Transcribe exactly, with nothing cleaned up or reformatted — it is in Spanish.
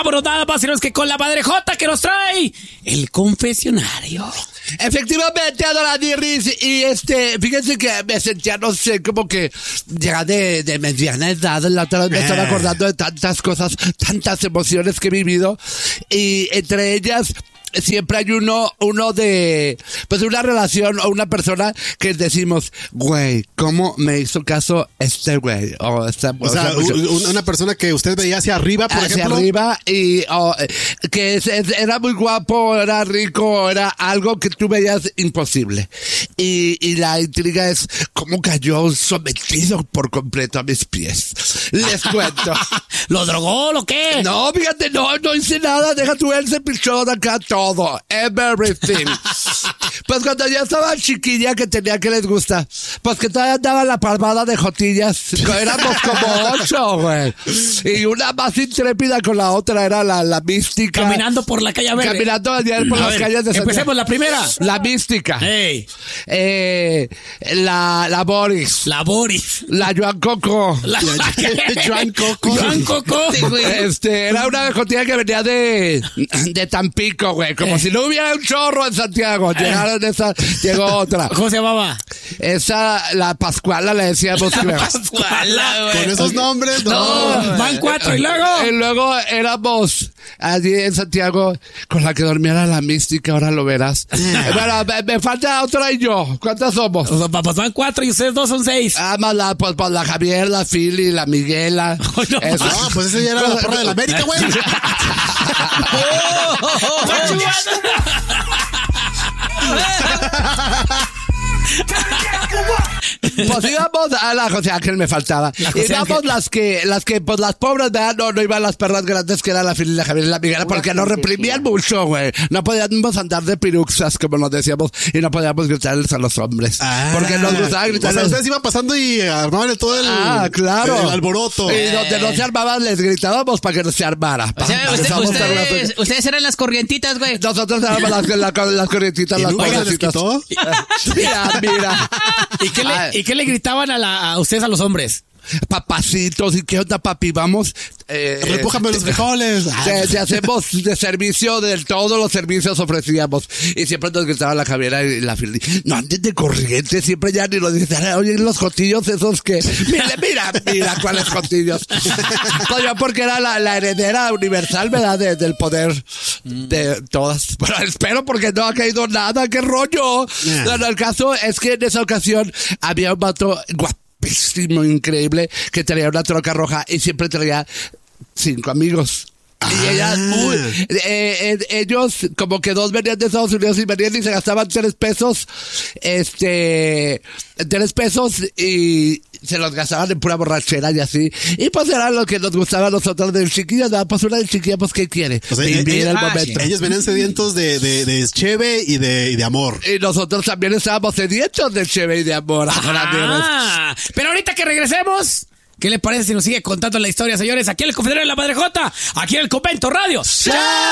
Vámonos nada más, sino es que con la Madre Jota que nos trae el confesionario. Efectivamente, Adora Dirris, y este, fíjense que me sentía, no sé, como que ya de, de mediana edad, la otra vez me estaba acordando de tantas cosas, tantas emociones que he vivido, y entre ellas, siempre hay uno, uno de, pues una relación o una persona que decimos, güey, ¿cómo me hizo caso este güey? O, esta, o sea, o sea un, una persona que usted veía hacia arriba, por hacia ejemplo. Hacia arriba y oh, que es, es, era muy guapo, era rico, era algo que tú veías imposible. Y, y la intriga es cómo cayó sometido por completo a mis pies. Les cuento. ¿Lo drogó o qué? No, fíjate, no, no hice nada, deja tu él se pichó de acá todo. Todo, everything. Pues cuando ya estaba chiquilla que tenía que les gusta, pues que todavía andaba la palmada de jotillas, éramos como ocho, güey. Y una más intrépida con la otra era la, la mística. Caminando por la calle Verde. Caminando ayer por A las ver, calles de Santiago. Empecemos la primera. La mística. Hey. Eh, la, la Boris. La Boris. La Joan Coco. La, la Joan Coco. Joan Coco. Sí, este, era una jotilla que venía de, de Tampico, güey. Como eh. si no hubiera un chorro en Santiago. Llegaron esa, llegó otra. ¿Cómo se llamaba? Esa, la Pascuala le decíamos. La Pascuala, güey. Con esos nombres, no. no Van cuatro y luego. Y luego éramos allí en Santiago con la que dormía la mística, ahora lo verás. Bueno, me, me falta otra y yo. ¿Cuántas somos? O sea, pues van cuatro y ustedes dos son seis. Ah, más la, pues, pues la Javier, la Fili, la Miguela. Oh, no, eso. no, pues esa ya era la porra de la América, güey. Pues íbamos a la José Ángel, me faltaba. Íbamos las que, las que, pues las pobres, ¿verdad? No, no iban las perras grandes que eran la Fili, la Javier y la Miguel, porque nos reprimían mucho, güey. No podíamos andar de piruxas, como nos decíamos, y no podíamos gritarles a los hombres. Ah, porque nos gustaba gritarles. O sea, ustedes iban pasando y armaban todo el, ah, claro. el alboroto. Y donde no se armaban, les gritábamos para que no se armara. O sea, usted, ustedes, ustedes eran las corrientitas, güey. Nosotros éramos las, las, las corrientitas, las corrientitas. Mira, mira. ¿Y qué le, ¿y qué le gritaban a, la, a ustedes a los hombres? Papacitos, ¿y qué onda, papi? Vamos. Eh, Repújame los frijoles. Te, te hacemos de servicio, de todos los servicios ofrecíamos. Y siempre nos gritaba la Javiera y la Fili. No andes de corriente, siempre ya ni nos dicen, oye, los jotillos esos que. Mira, mira, mira cuáles jotillos. Pues yo porque era la, la heredera universal, ¿verdad? De, del poder de todas. Bueno, espero porque no ha caído nada, qué rollo. Yeah. Bueno, el caso es que en esa ocasión había un vato guapo. Increíble, que traía una troca roja y siempre traía cinco amigos. Ah. Y ella, uy, eh, eh, ellos, como que dos venían de Estados Unidos y venían y se gastaban tres pesos, este, tres pesos y se los gastaban en pura borrachera y así. Y pues era lo que nos gustaba a nosotros del chiquillo, ¿no? Pues una del chiquillo, pues ¿qué quiere? O sea, vivir ellos, el ah, momento. Ellos venían sedientos de, de, de cheve y de, y de amor. Y nosotros también estábamos sedientos de cheve y de amor. Ah, pero ahorita que regresemos, ¿qué le parece si nos sigue contando la historia, señores? Aquí en el Confesionario de la Madre Jota, aquí en el Convento Radio. ¡Chao!